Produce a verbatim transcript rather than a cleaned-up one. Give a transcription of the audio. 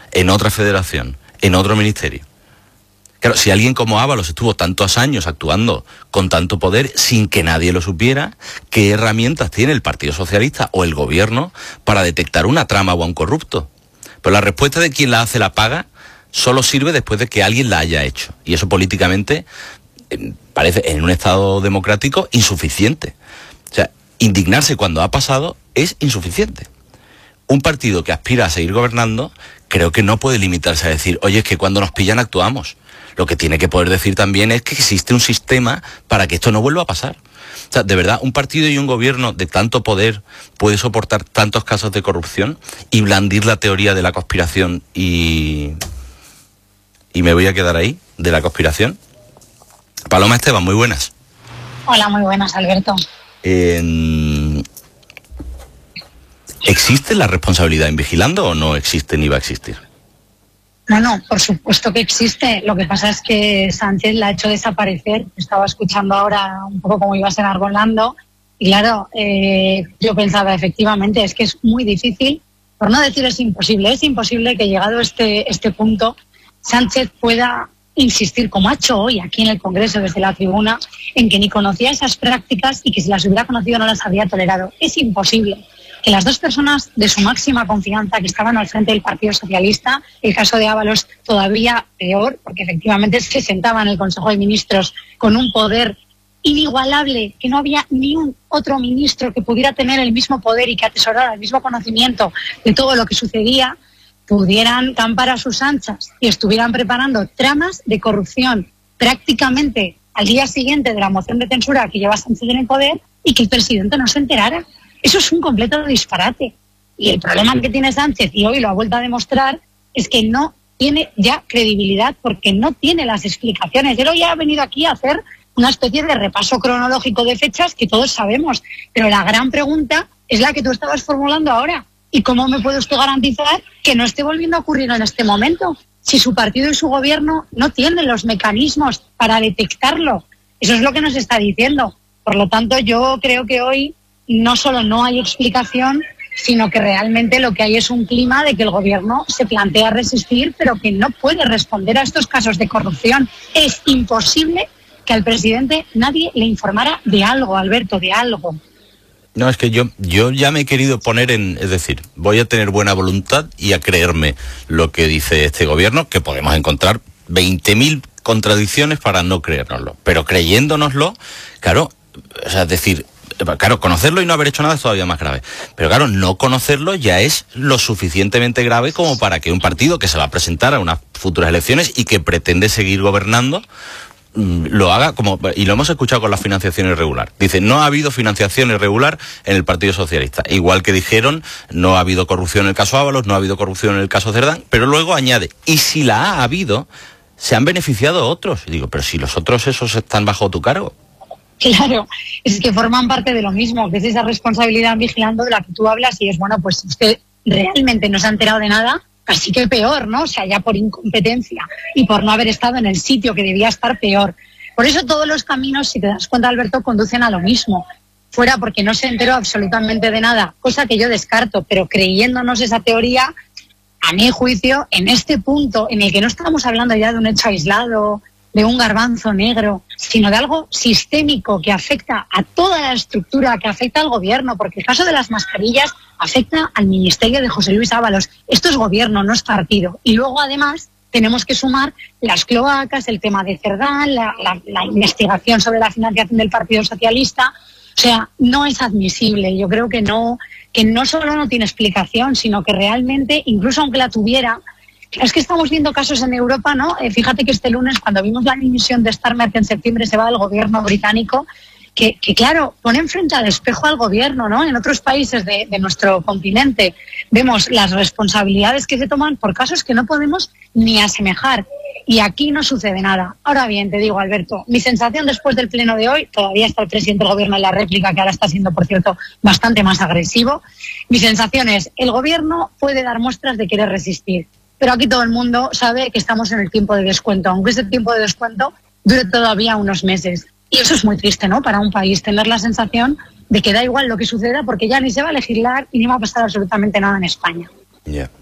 en otra federación, en otro ministerio. Claro, si alguien como Ábalos estuvo tantos años actuando con tanto poder sin que nadie lo supiera, ¿qué herramientas tiene el Partido Socialista o el gobierno para detectar una trama o a un corrupto? Pero la respuesta de quien la hace la paga solo sirve después de que alguien la haya hecho. Y eso políticamente eh, parece, en un Estado democrático, insuficiente. O sea, indignarse cuando ha pasado es insuficiente. Un partido que aspira a seguir gobernando creo que no puede limitarse a decir, oye, es que cuando nos pillan actuamos. Lo que tiene que poder decir también es que existe un sistema para que esto no vuelva a pasar. O sea, de verdad, un partido y un gobierno de tanto poder puede soportar tantos casos de corrupción y blandir la teoría de la conspiración y... y me voy a quedar ahí, de la conspiración. Paloma Esteban, muy buenas. Hola, muy buenas, Alberto. Eh, ¿Existe la responsabilidad en vigilando o no existe ni va a existir? No, no, por supuesto que existe. Lo que pasa es que Sánchez la ha hecho desaparecer. Estaba escuchando ahora un poco cómo ibas enarbolando. Y claro, eh, yo pensaba, efectivamente, es que es muy difícil, por no decir es imposible, es imposible que llegado este, este punto, Sánchez pueda insistir, como ha hecho hoy aquí en el Congreso desde la tribuna, en que ni conocía esas prácticas y que si las hubiera conocido no las habría tolerado. Es imposible que las dos personas de su máxima confianza que estaban al frente del Partido Socialista, el caso de Ábalos todavía peor, porque efectivamente se sentaba en el Consejo de Ministros con un poder inigualable, que no había ni un otro ministro que pudiera tener el mismo poder y que atesorara el mismo conocimiento de todo lo que sucedía, pudieran campar a sus anchas y estuvieran preparando tramas de corrupción prácticamente al día siguiente de la moción de censura que lleva Sánchez en el poder y que el presidente no se enterara. Eso es un completo disparate. Y el problema que tiene Sánchez, y hoy lo ha vuelto a demostrar, es que no tiene ya credibilidad porque no tiene las explicaciones. Él hoy ha venido aquí a hacer una especie de repaso cronológico de fechas que todos sabemos. Pero la gran pregunta es la que tú estabas formulando ahora. ¿Y cómo me puede usted garantizar que no esté volviendo a ocurrir en este momento? Si su partido y su gobierno no tienen los mecanismos para detectarlo. Eso es lo que nos está diciendo. Por lo tanto, yo creo que hoy no solo no hay explicación, sino que realmente lo que hay es un clima de que el gobierno se plantea resistir, pero que no puede responder a estos casos de corrupción. Es imposible que al presidente nadie le informara de algo, Alberto, de algo. No, es que yo, yo ya me he querido poner en... Es decir, voy a tener buena voluntad y a creerme lo que dice este gobierno, que podemos encontrar veinte mil contradicciones para no creérnoslo. Pero creyéndonoslo, claro, o sea, es decir... Claro, conocerlo y no haber hecho nada es todavía más grave. Pero claro, no conocerlo ya es lo suficientemente grave como para que un partido que se va a presentar a unas futuras elecciones y que pretende seguir gobernando lo haga como... Y lo hemos escuchado con la financiación irregular. Dice, no ha habido financiación irregular en el Partido Socialista. Igual que dijeron, no ha habido corrupción en el caso Ábalos, no ha habido corrupción en el caso Cerdán, pero luego añade, y si la ha habido, se han beneficiado otros. Y digo, pero si los otros esos están bajo tu cargo. Claro, es que forman parte de lo mismo, que es esa responsabilidad vigilando de la que tú hablas y es, bueno, pues usted realmente no se ha enterado de nada, casi que peor, ¿no? O sea, ya por incompetencia y por no haber estado en el sitio que debía estar, peor. Por eso todos los caminos, si te das cuenta, Alberto, conducen a lo mismo. Fuera porque no se enteró absolutamente de nada, cosa que yo descarto, pero creyéndonos esa teoría, a mi juicio, en este punto en el que no estamos hablando ya de un hecho aislado, de un garbanzo negro, sino de algo sistémico que afecta a toda la estructura, que afecta al gobierno, porque el caso de las mascarillas afecta al ministerio de José Luis Ábalos. Esto es gobierno, no es partido. Y luego, además, tenemos que sumar las cloacas, el tema de Cerdán, la, la, la investigación sobre la financiación del Partido Socialista. O sea, no es admisible. Yo creo que no, que no solo no tiene explicación, sino que realmente, incluso aunque la tuviera... Es que estamos viendo casos en Europa, ¿no? Eh, fíjate que este lunes, cuando vimos la dimisión de Starmer, que en septiembre se va del gobierno británico, que, que claro, ponen frente al espejo al gobierno, ¿no? En otros países de, de nuestro continente vemos las responsabilidades que se toman por casos que no podemos ni asemejar. Y aquí no sucede nada. Ahora bien, te digo, Alberto, mi sensación después del pleno de hoy, todavía está el presidente del gobierno en la réplica, que ahora está siendo, por cierto, bastante más agresivo. Mi sensación es, el gobierno puede dar muestras de querer resistir. Pero aquí todo el mundo sabe que estamos en el tiempo de descuento, aunque ese tiempo de descuento dure todavía unos meses. Y eso es muy triste, ¿no? Para un país, tener la sensación de que da igual lo que suceda porque ya ni se va a legislar y ni va a pasar absolutamente nada en España. Ya. Yeah.